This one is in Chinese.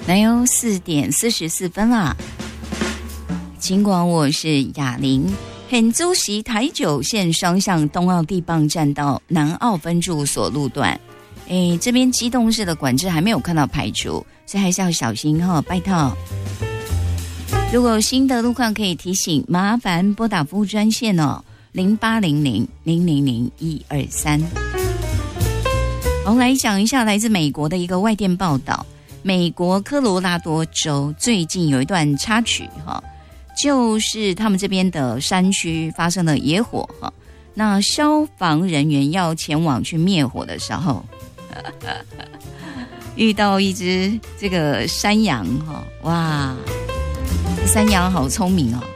来哟，4点44分啦。尽管我是雅玲，很出席台九线双向东澳地磅站到南澳分驻所路段，这边机动式的管制还没有看到排除，所以还是要小心哈，拜托。如果有新的路况可以提醒，麻烦拨打服务专线哦，0800-000-123。我们来讲一下来自美国的一个外电报道，美国科罗拉多州最近有一段插曲哈，就是他们这边的山区发生了野火哈，那消防人员要前往去灭火的时候，遇到一只这个山羊哈，哇！山羊好聪明哦，